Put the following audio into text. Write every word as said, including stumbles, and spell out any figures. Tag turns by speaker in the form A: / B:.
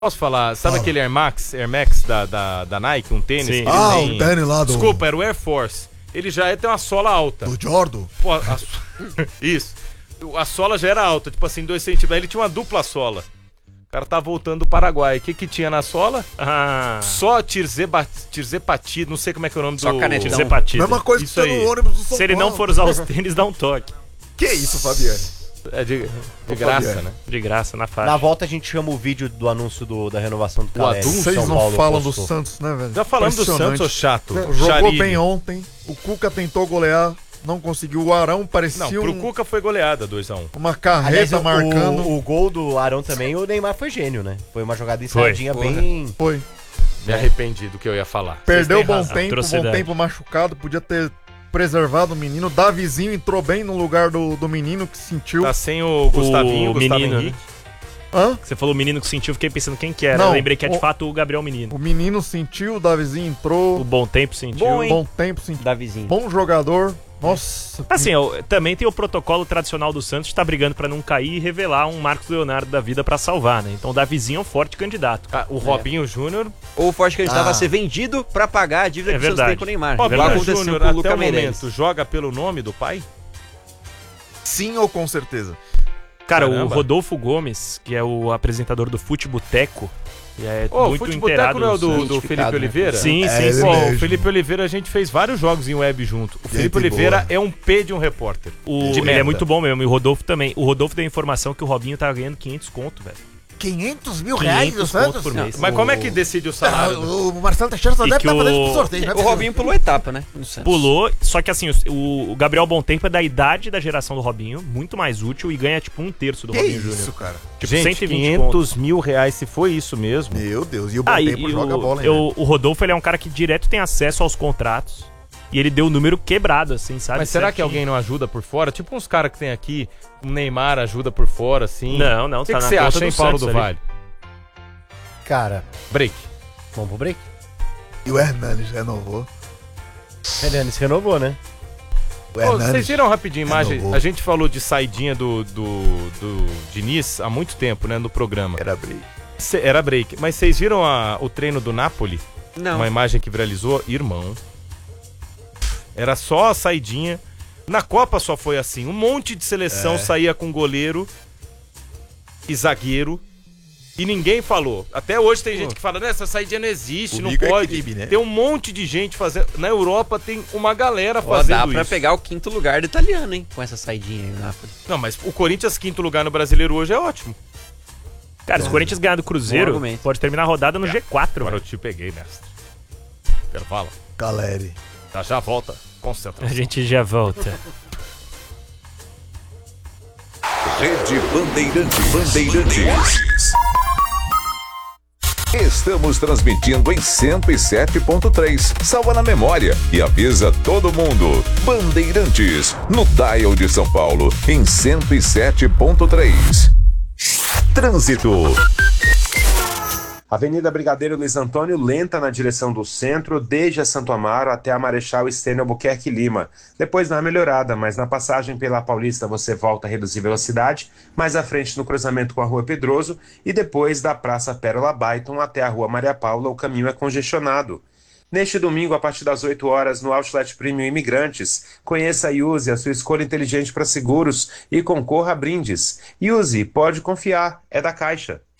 A: Posso falar, sabe
B: Fala.
A: aquele Air Max, Air Max da, da, da Nike, um tênis?
C: Sim.
A: que
B: Ah,
A: tem...
B: o tênis lá do...
A: Desculpa, era o Air Force. Ele já é, tem uma sola alta.
B: Do Jordan?
A: Pô, a... Isso. A sola já era alta, tipo assim, dois centímetros. Aí ele tinha uma dupla sola. O cara tá voltando do Paraguai. O que que tinha na sola?
C: Ah,
A: Só tirzeba... tirzepatida, não sei como é que é o nome
D: Só
A: do...
D: canetão.
C: desempatido.
B: Mesma coisa
A: Isso
B: que tá
A: aí.
B: no ônibus do São
C: Se ele não
B: Paulo.
C: for usar os tênis, dá um toque.
B: Que isso, Fabiane?
A: É de, de
B: Ô,
A: graça,
B: Fabiano.
A: né?
C: De graça, na faixa.
E: Na volta a gente chama o vídeo do anúncio do, da renovação do
A: O
E: Caleri.
A: anúncio?
B: Vocês
E: São
B: não
E: Paulo
B: falam do
E: postou.
B: Santos, né, velho?
A: Já falamos do
B: Impressionante.
A: Santos, ô chato.
B: Jogou
A: Charilho.
B: bem ontem. O Cuca tentou golear, não conseguiu. O Arão parecia
A: Não, pro
B: um-
A: Cuca foi goleada, dois a um.
B: uma
E: Aliás,
B: carreta
E: o,
B: marcando.
E: o gol do Arão também, o Neymar foi gênio, né? Foi uma jogada
C: Foi.
E: ensaiadinha
A: Porra.
E: bem...
B: Foi.
A: Me arrependi do que eu ia falar.
B: Perdeu
A: Vocês têm
B: bom
A: razão.
B: tempo, bom
C: Atrocidade.
B: tempo machucado. Podia ter preservado o menino. Davizinho entrou bem no lugar do, do menino que sentiu.
A: Tá sem o Gustavinho,
C: O
A: Gustavo
C: menino,
A: Henrique.
B: Hã?
C: Você falou o menino que sentiu, fiquei pensando quem que era.
B: Não,
C: Eu lembrei que é de
B: o-
C: fato o Gabriel Menino.
B: O menino sentiu, o Davizinho entrou.
C: O bom tempo sentiu.
E: Bom, hein?
B: Bom tempo sentiu.
E: Davizinho.
B: Bom jogador. Nossa.
C: Assim, eu- também tem o protocolo tradicional do Santos, tá brigando pra não cair e revelar um Marcos Leonardo da vida pra salvar, né? Então o Davizinho é um forte candidato.
A: Ah, o Robinho Júnior.
D: Ou o Forte candidato
B: Ah.
D: a ser vendido pra pagar a dívida
C: É
D: que o Santos
C: verdade.
D: tem com o Neymar.
A: Robinho
D: Igual aconteceu
A: Júnior,
D: com o
A: até
D: Luca
A: o
D: Meirelles.
A: momento, joga pelo nome do pai?
B: Sim ou com certeza?
C: Cara, o
A: Caramba.
C: Rodolfo Gomes, que é o apresentador do Futeboteco, e é
A: Ô, o
C: muito
A: Futeboteco
C: inteirado
A: não é o
C: no
A: do,
C: Santos.
A: do Felipe
D: Identificado, né?
A: Oliveira?
C: Sim,
B: É,
C: sim,
B: ele
C: sim.
A: Pô, o
B: mesmo.
A: Felipe Oliveira, a gente fez vários jogos em web junto. O Felipe
B: Gente
A: Oliveira
B: boa.
A: é um P de um repórter.
C: O-
A: De
C: ele é
A: merda.
C: muito bom mesmo, e o Rodolfo também. O Rodolfo deu a informação que o Robinho tava ganhando quinhentos conto, velho.
B: quinhentos mil reais do
C: quinhentos conto
B: Santos?
C: por mês.
A: Mas como é que decide o
B: Ah,
A: salário? do-
B: o Marcelo Teixeira só
C: E
B: deve
C: que
B: estar fazendo
C: o-
B: esse sorteio, né?
D: O Robinho pulou etapa, né? No Santos.
C: Pulou, só que assim, o, o Gabriel Bontempo é da idade da geração do Robinho, muito mais útil e ganha tipo um terço do
B: Que
C: Robinho
B: isso,
C: Júnior.
B: cara?
C: Tipo,
A: Gente,
C: cento e vinte
A: quinhentos mil reais, se foi isso mesmo.
B: Meu Deus, e o bom
C: Ah, e,
B: tempo
C: e
B: joga
C: o,
B: bola, hein?
C: eu- o Rodolfo ele é um cara que direto tem acesso aos contratos e ele deu o número quebrado, assim, sabe?
A: Mas será que
C: Certinho.
A: alguém não ajuda por fora? Tipo uns caras que tem aqui, o Neymar ajuda por fora, assim.
C: Não, não,
A: O que
C: tá
A: que
C: na
A: você
C: conta
A: acha,
C: do
A: hein, Paulo
C: Santos
A: do
C: ali.
A: Vale?
E: Cara,
A: Break.
E: vamos pro break?
B: E o Hernanes renovou.
E: Hernani se renovou, né?
B: O
A: Ô,
B: Hernanes
A: vocês viram rapidinho a imagem?
B: renovou.
A: A gente falou de saidinha do, do, do Diniz há muito tempo, né, no programa.
B: Era break.
A: Cê- Era break. Mas vocês viram a- o treino do Napoli?
D: Não.
A: Uma imagem que viralizou? Irmão. Era só a saidinha. Na Copa só foi assim. Um monte de seleção
B: É.
A: saía com goleiro e zagueiro. E ninguém falou. Até hoje tem gente que fala, né, essa saidinha não existe, não
B: Comigo é
A: pode.
B: crime, né?
A: Tem um monte de gente fazendo. Na Europa tem uma galera
D: Ó,
A: fazendo
D: dá pra
A: isso.
D: pegar o quinto lugar do italiano, hein? Com essa saidinha aí, o Napoli.
A: Não, mas o Corinthians, quinto lugar no Brasileiro hoje, é ótimo.
C: Cara, se o Corinthians ganhar do
D: Bom
C: Cruzeiro,
D: argumento.
C: pode terminar a rodada no G quatro,
A: Agora eu
C: mano.
A: te peguei, mestre. Intervalo.
B: Caleri.
A: Já já volta.
C: A
A: Concentração.
C: gente já volta.
F: Rede Bandeirantes. Bandeirantes. Estamos transmitindo em cento e sete ponto três. Salva na memória e avisa todo mundo. Bandeirantes, no dial de São Paulo, em cento e sete ponto três. Trânsito.
G: Avenida Brigadeiro Luiz Antônio, lenta na direção do centro, desde a Santo Amaro até a Marechal Estênio Albuquerque Lima. Depois dá uma melhorada, mas na passagem pela Paulista você volta a reduzir velocidade, mais à frente no cruzamento com a Rua Pedroso e depois da Praça Pérola Baiton até a Rua Maria Paula o caminho é congestionado. Neste domingo, a partir das oito horas, no Outlet Premium Imigrantes, conheça e use a sua escolha inteligente para seguros e concorra a brindes. Use, pode confiar, é da Caixa.